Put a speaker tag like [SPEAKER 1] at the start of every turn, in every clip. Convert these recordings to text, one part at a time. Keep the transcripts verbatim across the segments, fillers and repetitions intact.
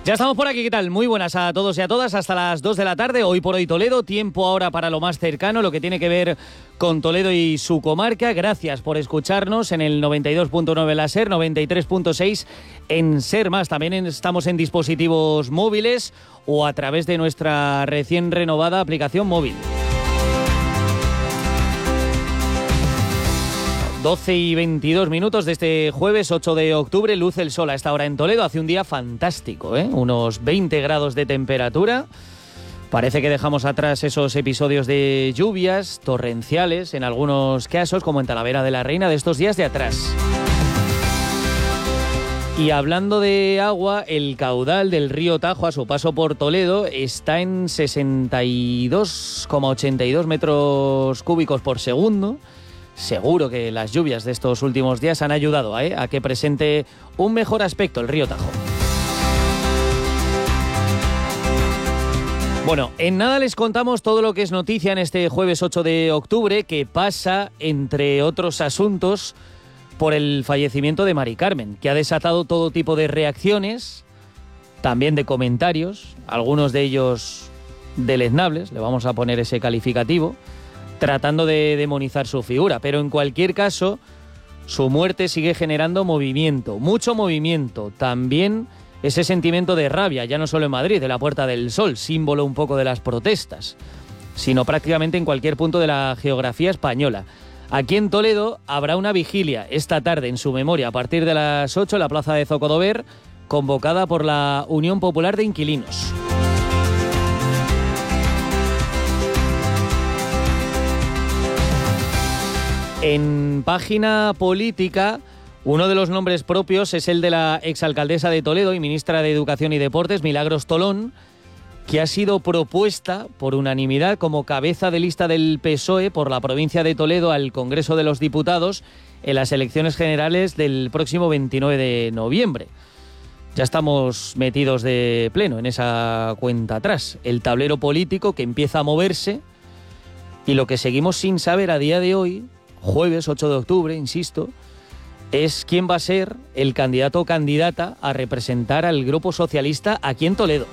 [SPEAKER 1] Ya estamos por aquí, ¿qué tal? Muy buenas a todos y a todas, hasta las dos de la tarde, hoy por hoy Toledo, tiempo ahora para lo más cercano, lo que tiene que ver con Toledo y su comarca. Gracias por escucharnos en el noventa y dos punto nueve la SER, noventa y tres punto seis en SER Más. También estamos en dispositivos móviles o a través de nuestra recién renovada aplicación móvil. doce y veintidós minutos de este jueves ocho de octubre, luce el sol a esta hora en Toledo, hace un día fantástico, ¿eh? Unos veinte grados de temperatura, parece que dejamos atrás esos episodios de lluvias torrenciales, en algunos casos, como en Talavera de la Reina, de estos días de atrás. Y hablando de agua, el caudal del río Tajo a su paso por Toledo está en sesenta y dos coma ochenta y dos metros cúbicos por segundo. Seguro que las lluvias de estos últimos días han ayudado ¿eh? a que presente un mejor aspecto el río Tajo. Bueno, en nada les contamos todo lo que es noticia en este jueves ocho de octubre, que pasa, entre otros asuntos, por el fallecimiento de Mari Carmen, que ha desatado todo tipo de reacciones, también de comentarios, algunos de ellos deleznables, le vamos a poner ese calificativo, tratando de demonizar su figura, pero en cualquier caso, su muerte sigue generando movimiento, mucho movimiento, también ese sentimiento de rabia, ya no solo en Madrid, de la Puerta del Sol, símbolo un poco de las protestas, sino prácticamente en cualquier punto de la geografía española. Aquí en Toledo habrá una vigilia esta tarde en su memoria a partir de las ocho en la plaza de Zocodover, convocada por la Unión Popular de Inquilinos. En página política, uno de los nombres propios es el de la exalcaldesa de Toledo y ministra de Educación y Deportes, Milagros Tolón, que ha sido propuesta por unanimidad como cabeza de lista del P S O E por la provincia de Toledo al Congreso de los Diputados en las elecciones generales del próximo veintinueve de noviembre. Ya estamos metidos de pleno en esa cuenta atrás. El tablero político que empieza a moverse y lo que seguimos sin saber a día de hoy, jueves ocho de octubre, insisto, es quién va a ser el candidato o candidata a representar al Grupo Socialista aquí en Toledo.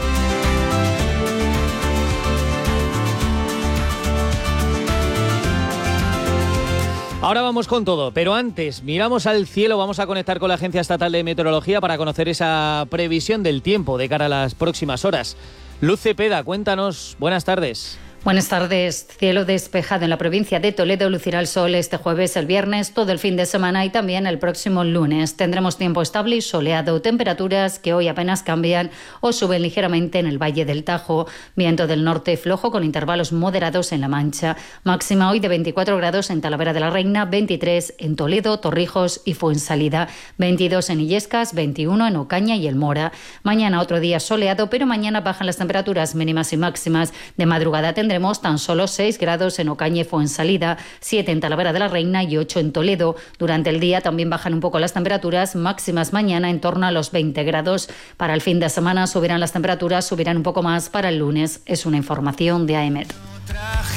[SPEAKER 1] Ahora vamos con todo, pero antes miramos al cielo, vamos a conectar con la Agencia Estatal de Meteorología para conocer esa previsión del tiempo de cara a las próximas horas. Luz Cepeda, cuéntanos, buenas tardes.
[SPEAKER 2] Buenas tardes. Cielo despejado en la provincia de Toledo. Lucirá el sol este jueves, el viernes, todo el fin de semana y también el próximo lunes. Tendremos tiempo estable y soleado. Temperaturas que hoy apenas cambian o suben ligeramente en el Valle del Tajo. Viento del norte flojo con intervalos moderados en La Mancha. Máxima hoy de veinticuatro grados en Talavera de la Reina, veintitrés en Toledo, Torrijos y Fuensalida, veintidós en Illescas, veintiuno en Ocaña y El Mora. Mañana otro día soleado, pero mañana bajan las temperaturas mínimas y máximas. De madrugada tendremos tan solo seis grados en Ocaña y Fuensalida, siete en Talavera de la Reina y ocho en Toledo. Durante el día también bajan un poco las temperaturas máximas mañana en torno a los veinte grados. Para el fin de semana subirán las temperaturas, subirán un poco más para el lunes. Es una información de AEMET.